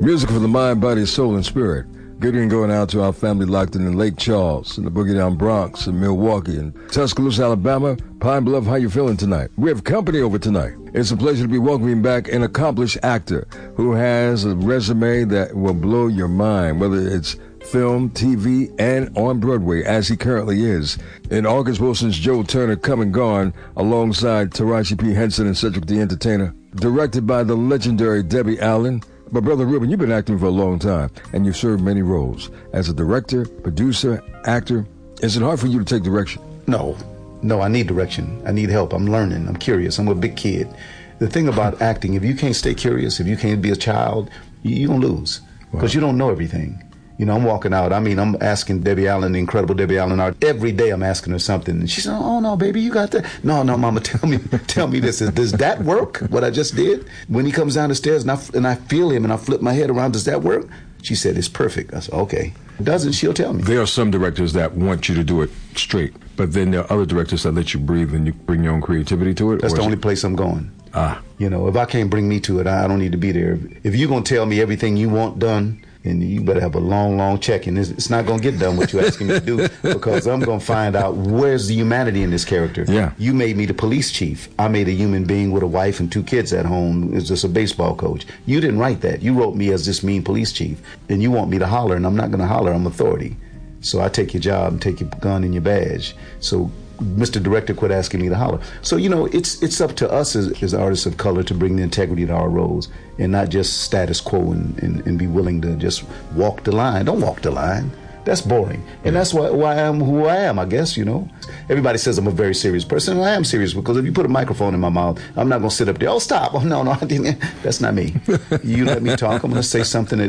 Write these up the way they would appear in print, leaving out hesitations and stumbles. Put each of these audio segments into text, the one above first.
Music for the mind, body, soul, and spirit. Good evening going out to our family locked in Lake Charles, in the Boogie Down Bronx, in Milwaukee, and Tuscaloosa, Alabama. Pine Bluff, how you feeling tonight? We have company over tonight. It's a pleasure to be welcoming back an accomplished actor who has a resume that will blow your mind, whether it's film, TV, and on Broadway, as he currently is. In August Wilson's Joe Turner, Come and Gone, alongside Taraji P. Henson and Cedric the Entertainer. Directed by the legendary Debbie Allen. But Brother Ruben, you've been acting for a long time, and you've served many roles. As a director, producer, actor, is it hard for you to take direction? No, I need direction. I need help. I'm learning. I'm curious. I'm a big kid. The thing about acting, if you can't stay curious, if you can't be a child, you're going to lose. Because you don't know everything. You know, I'm walking out. I mean, I'm asking Debbie Allen, the incredible Debbie Allen, every day I'm asking her something. And she said, oh, no, baby, you got that. No, Mama, tell me this. Does that work, what I just did? When he comes down the stairs and I feel him and I flip my head around, does that work? She said, it's perfect. I said, okay. Doesn't, she'll tell me. There are some directors that want you to do it straight, but then there are other directors that let you breathe and you bring your own creativity to it? That's the only place I'm going. You know, if I can't bring me to it, I don't need to be there. If you're going to tell me everything you want done, and you better have a long check, and it's not going to get done what you're asking me to do, because I'm going to find out where's the humanity in this character. Yeah. You made me the police chief. I made a human being with a wife and 2 kids at home. Is just a baseball coach. You didn't write that. You wrote me as this mean police chief, and you want me to holler, and I'm not going to holler. I'm authority. So I take your job and take your gun and your badge. So Mr. Director, quit asking me to holler. So, you know, it's up to us as artists of color to bring the integrity to our roles and not just status quo and be willing to just walk the line. Don't walk the line. That's boring. And that's why I am who I am, I guess, you know. Everybody says I'm a very serious person, and I am serious, because if you put a microphone in my mouth, I'm not going to sit up there, oh, stop. Oh, no, I didn't. That's not me. You let me talk. I'm going to say something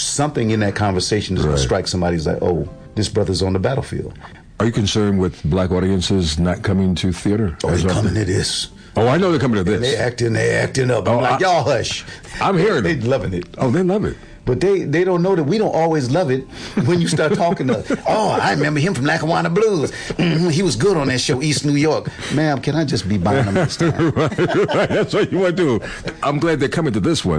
in that conversation is going to strike somebody who's like, oh, this brother's on the battlefield. Are you concerned with black audiences not coming to theater? Oh, they're coming to this. Oh, I know they're coming to this. And they're acting up. I'm like, y'all hush. I'm hearing They're them. loving it. Oh, they love it. But they don't know that we don't always love it when you start talking to, oh, I remember him from Lackawanna Blues. He was good on that show, East New York. Ma'am, can I just be buying them this time? Right. That's what you want to do. I'm glad they're coming to this one.